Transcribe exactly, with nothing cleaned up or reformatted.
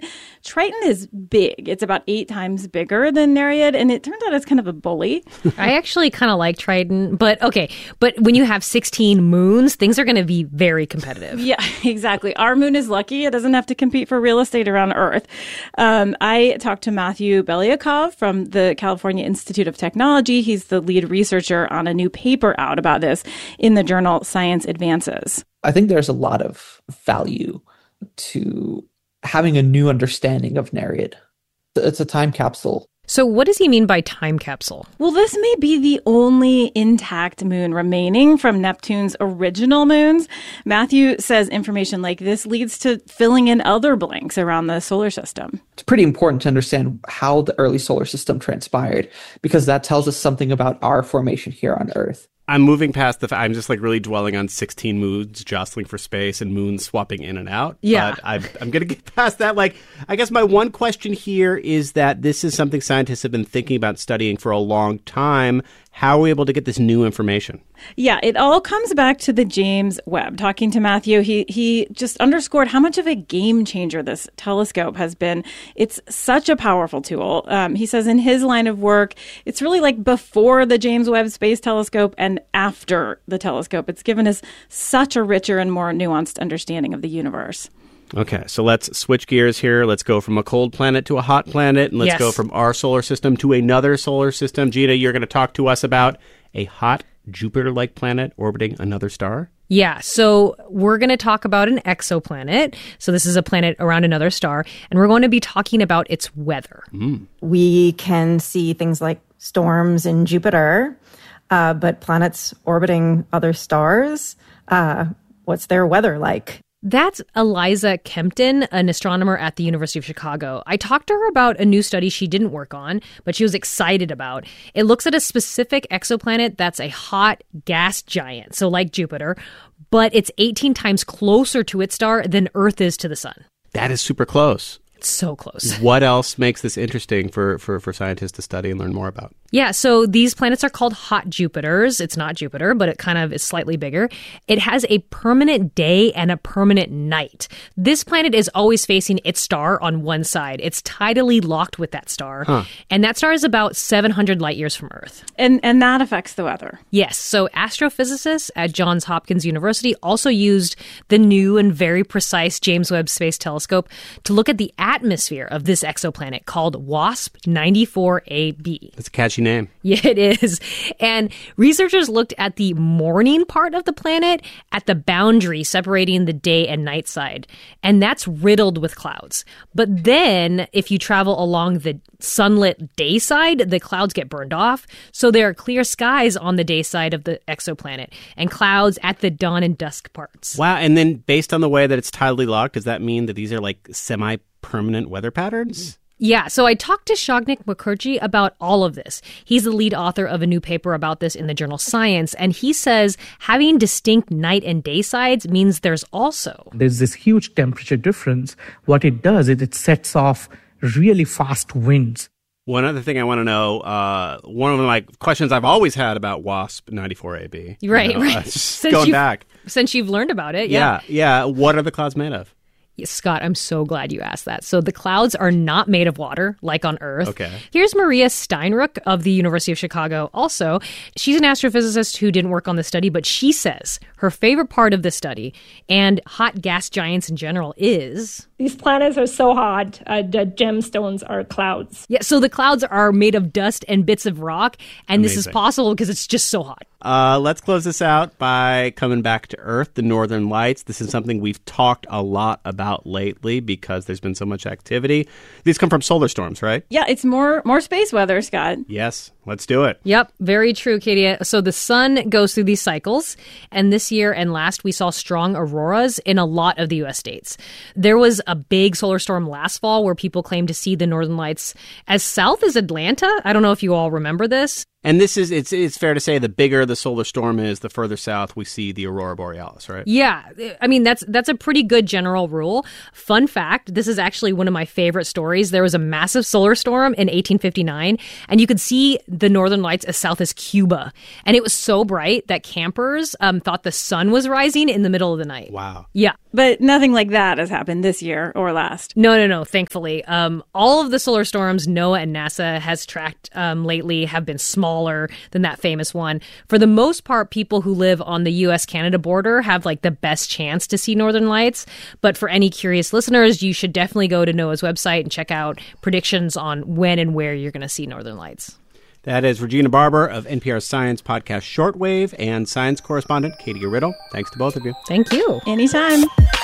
Triton. Triton is big. It's about eight times bigger than Nereid, and it turns out it's kind of a bully. I actually kind of like Triton, but okay. But when you have sixteen moons, things are going to be very competitive. Yeah, exactly. Our moon is lucky. It doesn't have to compete for real estate around Earth. Um, I talked to Matthew Belyakov from the California Institute of Technology. He's the lead researcher on a new paper out about this in the journal Science Advances. I think there's a lot of value to having a new understanding of Nereid. It's a time capsule. So what does he mean by time capsule? Well, this may be the only intact moon remaining from Neptune's original moons. Matthew says information like this leads to filling in other blanks around the solar system. It's pretty important to understand how the early solar system transpired, because that tells us something about our formation here on Earth. I'm moving past the. I'm just like really dwelling on sixteen moons jostling for space and moons swapping in and out. Yeah. But I'm, I'm going to get past that. Like, I guess my one question here is that this is something scientists have been thinking about studying for a long time. How are we able to get this new information? Yeah, it all comes back to the James Webb. Talking to Matthew, he he just underscored how much of a game changer this telescope has been. It's such a powerful tool. Um, he says in his line of work, it's really like before the James Webb Space Telescope and after the telescope. It's given us such a richer and more nuanced understanding of the universe. Okay, so let's switch gears here. Let's go from a cold planet to a hot planet, and let's Yes. go from our solar system to another solar system. Gina, you're going to talk to us about a hot Jupiter-like planet orbiting another star? Yeah, so we're going to talk about an exoplanet. So this is a planet around another star, and we're going to be talking about its weather. Mm. We can see things like storms in Jupiter, uh, but planets orbiting other stars, uh, what's their weather like? That's Eliza Kempton, an astronomer at the University of Chicago. I talked to her about a new study she didn't work on, but she was excited about. It looks at a specific exoplanet that's a hot gas giant, so like Jupiter, but it's eighteen times closer to its star than Earth is to the sun. That is super close. It's so close. What else makes this interesting for, for, for scientists to study and learn more about? Yeah, so these planets are called hot Jupiters. It's not Jupiter, but it kind of is slightly bigger. It has a permanent day and a permanent night. This planet is always facing its star on one side. It's tidally locked with that star. Huh. And that star is about seven hundred light years from Earth. And and that affects the weather. Yes, so astrophysicists at Johns Hopkins University also used the new and very precise James Webb Space Telescope to look at the atmosphere of this exoplanet called WASP ninety-four A b. That's a catchy name. Yeah, it is. And researchers looked at the morning part of the planet at the boundary separating the day and night side. And that's riddled with clouds. But then if you travel along the sunlit day side, the clouds get burned off. So there are clear skies on the day side of the exoplanet and clouds at the dawn and dusk parts. Wow. And then based on the way that it's tidally locked, does that mean that these are like semi-permanent weather patterns? Yeah, so I talked to Shognik Mukherjee about all of this. He's the lead author of a new paper about this in the journal Science, and he says having distinct night and day sides means there's also... There's this huge temperature difference. What it does is it sets off really fast winds. One other thing I want to know, uh, one of my questions I've always had about WASP ninety-four A b. Right, you know, right. Uh, just Since going you've- back. Since you've learned about it, yeah. Yeah, yeah. What are the clouds made of? Yes, Scott, I'm so glad you asked that. So the clouds are not made of water, like on Earth. Okay. Here's Maria Steinruck of the University of Chicago also. She's an astrophysicist who didn't work on the study, but she says her favorite part of the study and hot gas giants in general is... These planets are so hot, uh, the gemstones are clouds. Yeah, so the clouds are made of dust and bits of rock, and this is Amazing. possible because it's just so hot. Uh, let's close this out by coming back to Earth, the Northern Lights. This is something we've talked a lot about lately because there's been so much activity. These come from solar storms, right? Yeah, it's more more space weather, Scott. Yes, let's do it. Yep, very true, Katie. So the sun goes through these cycles, and this year and last we saw strong auroras in a lot of the U S states. There was a big solar storm last fall where people claimed to see the Northern Lights as south as Atlanta. I don't know if you all remember this. And this is, it's it's fair to say the bigger the solar storm is, the further south we see the aurora borealis, right? Yeah. I mean, that's that's a pretty good general rule. Fun fact, this is actually one of my favorite stories. There was a massive solar storm in eighteen fifty-nine, and you could see the northern lights as south as Cuba. And it was so bright that campers um, thought the sun was rising in the middle of the night. Wow. Yeah. But nothing like that has happened this year or last. No, no, no, thankfully. Um, all of the solar storms NOAA and NASA has tracked um, lately have been smaller than that famous one. For the most part, people who live on the U S Canada border have like the best chance to see northern lights. But for any curious listeners, you should definitely go to NOAA's website and check out predictions on when and where you're going to see northern lights. That is Regina Barber of N P R's science podcast Shortwave and science correspondent Katie Riddle. Thanks to both of you. Thank you. Anytime.